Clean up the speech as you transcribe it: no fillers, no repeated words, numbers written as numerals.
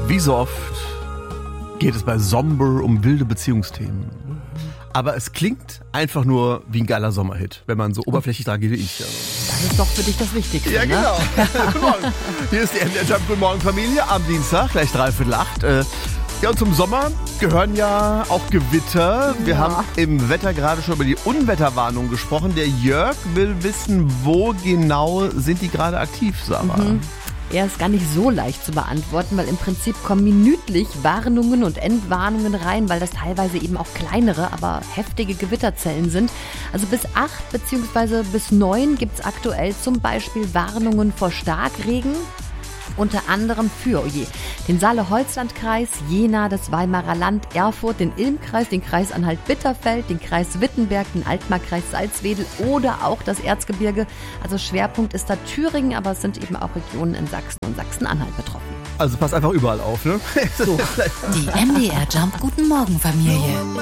Wie so oft geht es bei Somber um wilde Beziehungsthemen. Aber es klingt einfach nur wie ein geiler Sommerhit, wenn man so oberflächlich dran geht wie ich. Das ist doch für dich das Wichtigste, Ja, genau. Guten Morgen. Hier ist die MDR Jump Guten Morgen Familie am Dienstag, gleich 7:45. Ja, und zum Sommer gehören ja auch Gewitter. Wir haben im Wetter gerade schon über die Unwetterwarnung gesprochen. Der Jörg will wissen, wo genau sind die gerade aktiv, Sarah? Er ist gar nicht so leicht zu beantworten, weil im Prinzip kommen minütlich Warnungen und Entwarnungen rein, weil das teilweise eben auch kleinere, aber heftige Gewitterzellen sind. Also bis 8 bzw. bis 9 gibt es aktuell zum Beispiel Warnungen vor Starkregen. Unter anderem für den Saale-Holzland-Kreis, Jena, das Weimarer Land, Erfurt, den Ilm-Kreis, den Kreis Anhalt-Bitterfeld, den Kreis Wittenberg, den Altmark-Kreis Salzwedel oder auch das Erzgebirge. Also Schwerpunkt ist da Thüringen, aber es sind eben auch Regionen in Sachsen und Sachsen-Anhalt betroffen. Also passt einfach überall auf, ne? So. Die MDR Jump Guten Morgen Familie.